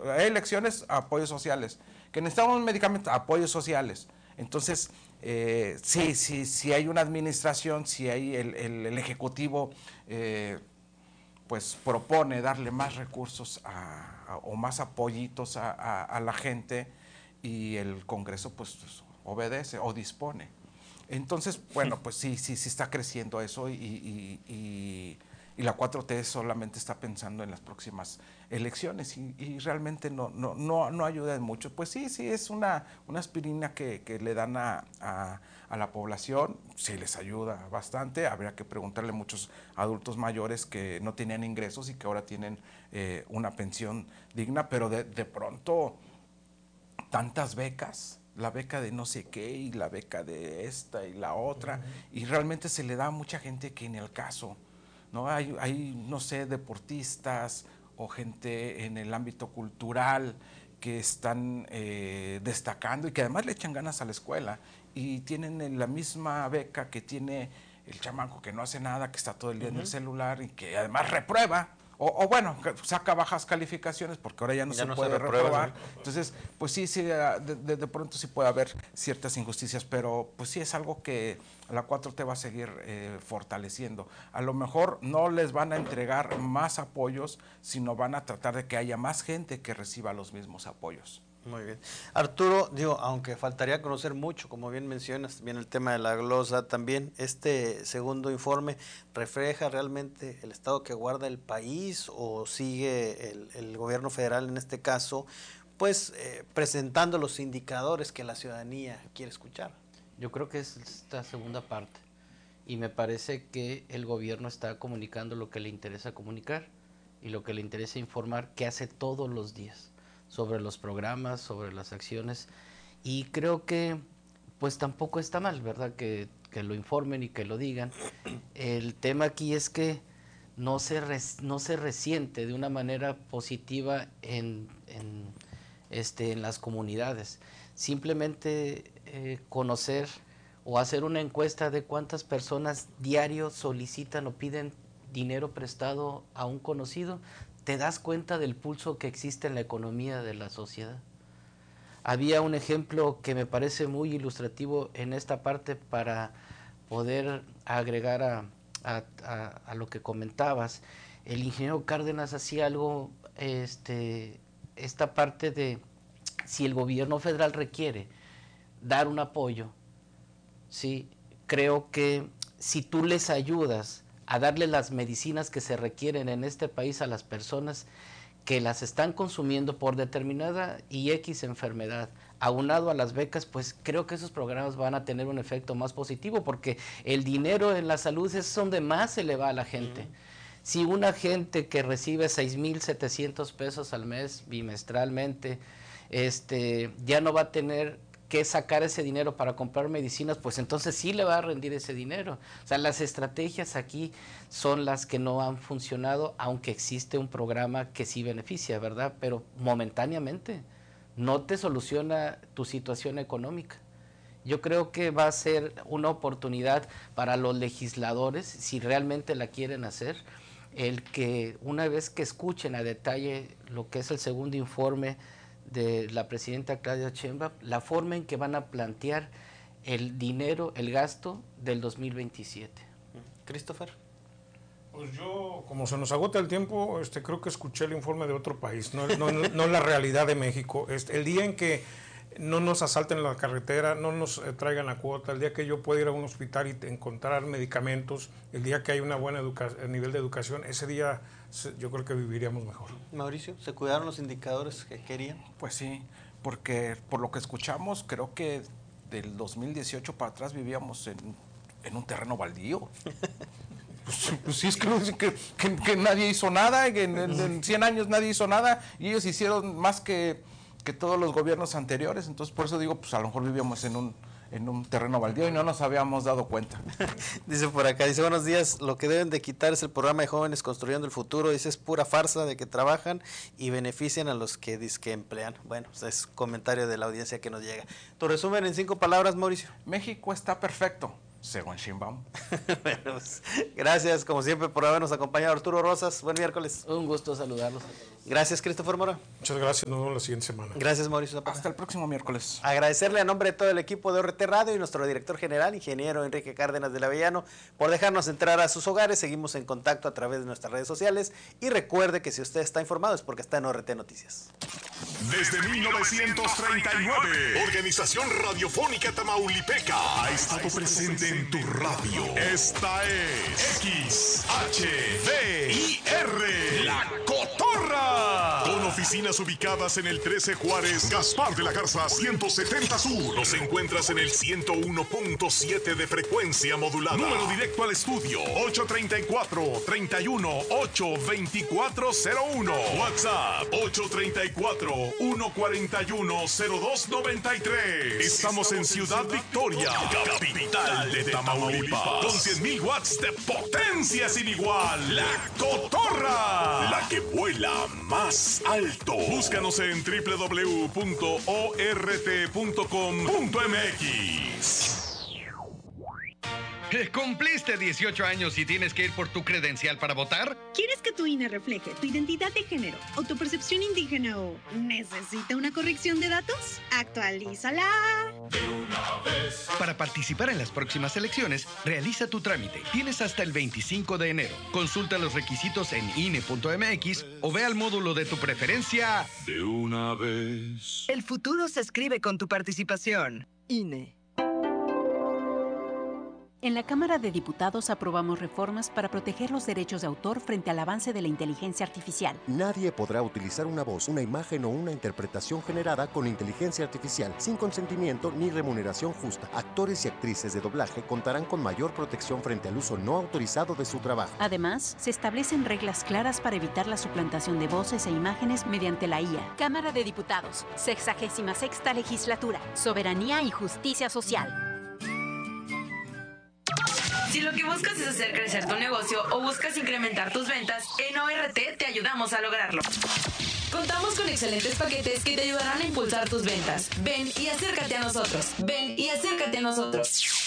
hay elecciones, apoyos sociales, que necesitamos medicamentos, apoyos sociales. Entonces, sí hay una administración, si hay el Ejecutivo, pues propone darle más recursos o más apoyitos a la gente, y el Congreso pues obedece o dispone. Entonces, bueno, pues sí está creciendo eso, y la 4T solamente está pensando en las próximas elecciones, y realmente no ayuda en mucho. Pues sí es una aspirina que le dan a la población, sí les ayuda bastante. Habría que preguntarle a muchos adultos mayores que no tenían ingresos y que ahora tienen una pensión digna, pero de pronto tantas becas, la beca de no sé qué y la beca de esta y la otra, y realmente se le da a mucha gente que en el caso, ¿no? Hay no sé, deportistas o gente en el ámbito cultural que están destacando y que además le echan ganas a la escuela y tienen la misma beca que tiene el chamaco que no hace nada, que está todo el día en el celular y que además reprueba. O bueno, saca bajas calificaciones porque ahora ya no Ya se no puede se reprueba, reprobar. ¿sí? Entonces, pues sí, de pronto sí puede haber ciertas injusticias, pero pues sí es algo que la 4T va a seguir fortaleciendo. A lo mejor no les van a entregar más apoyos, sino van a tratar de que haya más gente que reciba los mismos apoyos. Muy bien. Arturo, digo, aunque faltaría conocer mucho, como bien mencionas, bien el tema de la glosa, también este segundo informe refleja realmente el estado que guarda el país, o sigue el gobierno federal en este caso, pues presentando los indicadores que la ciudadanía quiere escuchar. Yo creo que es esta segunda parte, y me parece que el gobierno está comunicando lo que le interesa comunicar y lo que le interesa informar, que hace todos los días, sobre los programas, sobre las acciones, y creo que pues tampoco está mal, ¿verdad? Que lo informen y que lo digan. El tema aquí es que no se resiente de una manera positiva en las comunidades. Simplemente conocer o hacer una encuesta de cuántas personas diario solicitan o piden dinero prestado a un conocido, te das cuenta del pulso que existe en la economía de la sociedad. Había un ejemplo que me parece muy ilustrativo en esta parte para poder agregar a lo que comentabas. El ingeniero Cárdenas hacía algo, esta parte de si el gobierno federal requiere dar un apoyo, sí, creo que si tú les ayudas a darle las medicinas que se requieren en este país a las personas que las están consumiendo por determinada y X enfermedad, aunado a las becas, pues creo que esos programas van a tener un efecto más positivo, porque el dinero en la salud es donde más se le va a la gente. Si una gente que recibe 6,700 pesos al mes bimestralmente, ya no va a tener que sacar ese dinero para comprar medicinas, pues entonces sí le va a rendir ese dinero. O sea, las estrategias aquí son las que no han funcionado, aunque existe un programa que sí beneficia, ¿verdad? Pero momentáneamente no te soluciona tu situación económica. Yo creo que va a ser una oportunidad para los legisladores, si realmente la quieren hacer, el que una vez que escuchen a detalle lo que es el segundo informe de la presidenta Claudia Sheinbaum, la forma en que van a plantear el dinero, el gasto del 2027. Christopher. Pues yo, como se nos agota el tiempo, creo que escuché el informe de otro país, no la realidad de México. El día en que no nos asalten la carretera, no nos traigan la cuota, el día que yo pueda ir a un hospital y encontrar medicamentos, el día que hay una buena nivel de educación, ese día yo creo que viviríamos mejor. Mauricio, ¿se cuidaron los indicadores que querían? Pues sí, porque por lo que escuchamos, creo que del 2018 para atrás vivíamos en un terreno baldío. Pues sí, es que nadie hizo nada, que en 100 años nadie hizo nada, y ellos hicieron más que todos los gobiernos anteriores. Entonces por eso digo, pues a lo mejor vivíamos en un terreno baldío y no nos habíamos dado cuenta. Dice por acá, dice, buenos días, lo que deben de quitar es el programa de jóvenes construyendo el futuro, dice, es pura farsa de que trabajan y benefician a los que dizque emplean. Bueno, pues es comentario de la audiencia que nos llega. Tu resumen en 5 palabras, Mauricio. México está perfecto, según Sheinbaum. Bueno, pues, gracias, como siempre, por habernos acompañado, Arturo Rosas. Buen miércoles. Un gusto saludarlos. Gracias, Christopher Mora. Muchas gracias, nos vemos la siguiente semana. Gracias, Mauricio Zapata. Hasta el próximo miércoles. Agradecerle a nombre de todo el equipo de ORT Radio y nuestro director general, ingeniero Enrique Cárdenas del Avellano, por dejarnos entrar a sus hogares. Seguimos en contacto a través de nuestras redes sociales y recuerde que si usted está informado es porque está en ORT Noticias. Desde 1939, Organización Radiofónica Tamaulipeca ha estado presente en tu radio. Esta es XHVIR, La Cotorra. Con oficinas ubicadas en el 13 Juárez, Gaspar de la Garza 170 Sur. Nos encuentras en el 101.7 de frecuencia modulada. Número directo al estudio 834-31-82401. WhatsApp 834-141-0293. Estamos en Ciudad Victoria, capital de Tamaulipas, con 100,000 watts de potencia sin igual. La Cotorra, la que vuela más alto. Búscanos en www.ort.com.mx. ¿Cumpliste 18 años y tienes que ir por tu credencial para votar? ¿Quieres que tu INE refleje tu identidad de género o tu percepción indígena o necesita una corrección de datos? ¡Actualízala! De una vez. Para participar en las próximas elecciones, realiza tu trámite. Tienes hasta el 25 de enero. Consulta los requisitos en INE.mx o ve al módulo de tu preferencia. De una vez. El futuro se escribe con tu participación. INE. En la Cámara de Diputados aprobamos reformas para proteger los derechos de autor frente al avance de la inteligencia artificial. Nadie podrá utilizar una voz, una imagen o una interpretación generada con inteligencia artificial sin consentimiento ni remuneración justa. Actores y actrices de doblaje contarán con mayor protección frente al uso no autorizado de su trabajo. Además, se establecen reglas claras para evitar la suplantación de voces e imágenes mediante la IA. Cámara de Diputados, 66ª Legislatura, Soberanía y Justicia Social. Si lo que buscas es hacer crecer tu negocio o buscas incrementar tus ventas, en ORT te ayudamos a lograrlo. Contamos con excelentes paquetes que te ayudarán a impulsar tus ventas. Ven y acércate a nosotros. Ven y acércate a nosotros.